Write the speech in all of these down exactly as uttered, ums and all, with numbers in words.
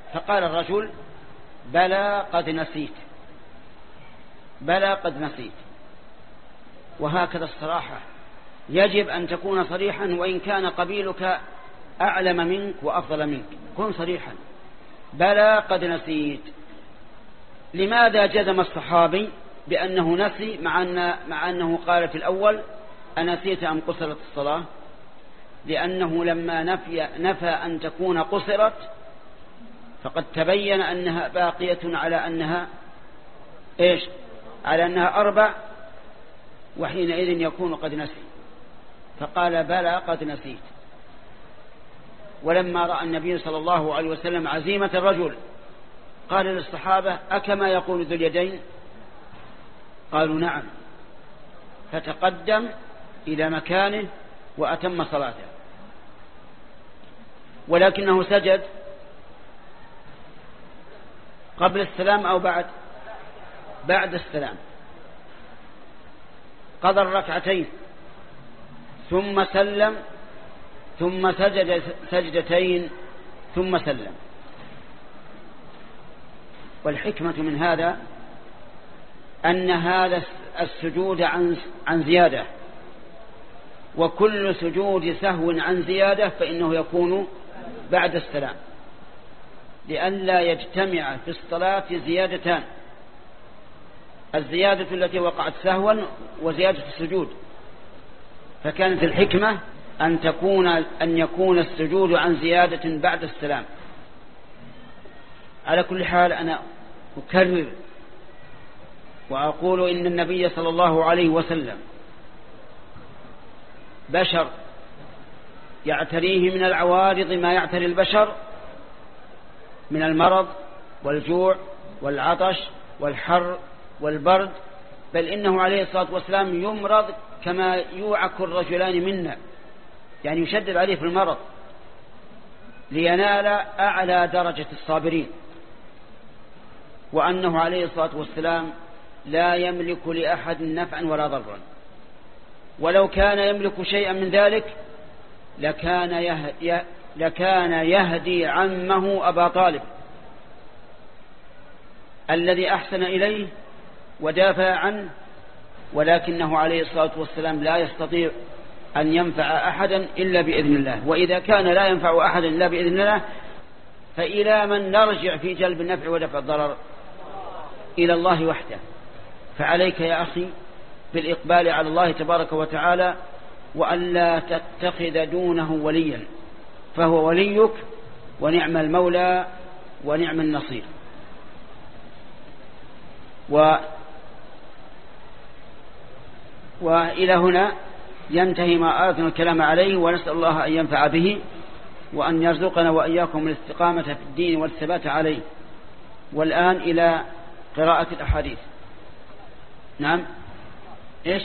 فقال الرجل: بلى قد نسيت، بلى قد نسيت. وهكذا الصراحة، يجب أن تكون صريحا وإن كان قبيلك أعلم منك وأفضل منك، كن صريحا: بلى قد نسيت. لماذا جزم الصحابي بأنه نسي مع, أن مع أنه قال في الأول: أنسيت أم قصرت الصلاة؟ لأنه لما نفي, نفى أن تكون قصرت فقد تبين أنها باقية على أنها إيش؟ على أنها أربع، وحينئذ يكون قد نسي، فقال: بلى قد نسيت. ولما رأى النبي صلى الله عليه وسلم عزيمة الرجل قال للصحابة: أكما يقول ذو اليدين؟ قالوا: نعم. فتقدم إلى مكانه وأتم صلاته، ولكنه سجد قبل السلام أو بعد؟ بعد السلام. قضى الركعتين ثم سلم، ثم سجد سجدتين ثم سلم. والحكمة من هذا أن هذا السجود عن عن زيادة، وكل سجود سهو عن زيادة فإنه يكون بعد السلام، لئلا يجتمع في الصلاة زيادتان: الزيادة التي وقعت سهوا وزيادة السجود. فكانت الحكمة أن تكون أن يكون السجود عن زيادة بعد السلام. على كل حال أنا أكرر وأقول إن النبي صلى الله عليه وسلم بشر يعتريه من العوارض ما يعتري البشر من المرض والجوع والعطش والحر والبرد، بل إنه عليه الصلاة والسلام يمرض كما يوعك الرجلان منا، يعني يشدد عليه في المرض لينال أعلى درجة الصابرين. وأنه عليه الصلاة والسلام لا يملك لأحد نفعا ولا ضرا، ولو كان يملك شيئا من ذلك لكان يهدي, لكان يهدي عمه أبا طالب الذي أحسن إليه ودافع عنه، ولكنه عليه الصلاة والسلام لا يستطيع أن ينفع أحدا إلا بإذن الله. وإذا كان لا ينفع أحدا إلا بإذن الله فإلى من نرجع في جلب النفع ودفع الضرر؟ إلى الله وحده. فعليك يا أخي بالإقبال على الله تبارك وتعالى، وأن لا تتخذ دونه وليا، فهو وليك ونعم المولى ونعم النصير. و وإلى هنا ينتهي ما أردنا الكلام عليه، ونسأل الله أن ينفع به وأن يرزقنا وإياكم الاستقامة في الدين والثبات عليه. والآن إلى قراءة الأحاديث. نعم. إيش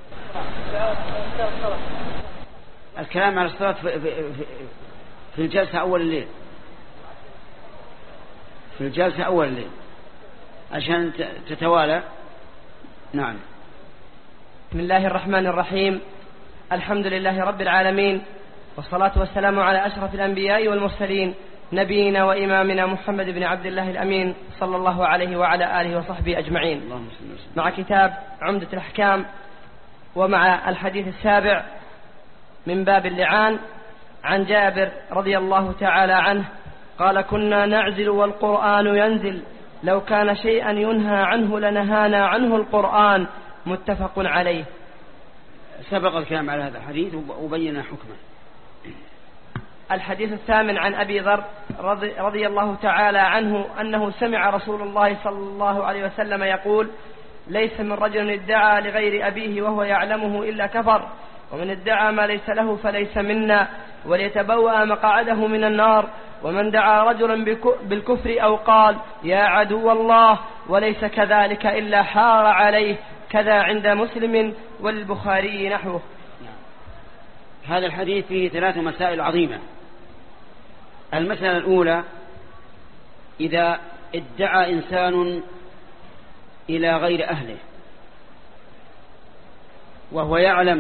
الكلام على الصلاة في, في, في الجلسة أول الليل، في الجلسة أول الليل عشان تتوالى. نعم. بسم الله الرحمن الرحيم. الحمد لله رب العالمين، والصلاة والسلام على أشرف الأنبياء والمرسلين، نبينا وإمامنا محمد بن عبد الله الأمين صلى الله عليه وعلى آله وصحبه أجمعين. مع كتاب عمدة الأحكام ومع الحديث السابع من باب اللعان، عن جابر رضي الله تعالى عنه قال: كنا نعزل والقرآن ينزل، لو كان شيئا ينهى عنه لنهانا عنه القرآن، متفق عليه. سبق الكلام على هذا الحديث وبين حكمه. الحديث الثامن عن أبي ذر رضي, رضي الله تعالى عنه أنه سمع رسول الله صلى الله عليه وسلم يقول: ليس من رجل ادعى لغير أبيه وهو يعلمه إلا كفر، ومن ادعى ما ليس له فليس منا، وليتبوأ مقعده من النار. ومن دعا رجلا بالكفر أو قال يا عدو الله وليس كذلك إلا حار عليه، كذا عند مسلم والبخاري نحوه. هذا الحديث فيه ثلاث مسائل عظيمة. المسألة الأولى: إذا ادعى إنسان إلى غير أهله وهو يعلم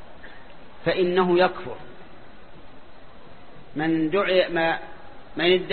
فإنه يكفر. من دعي ما من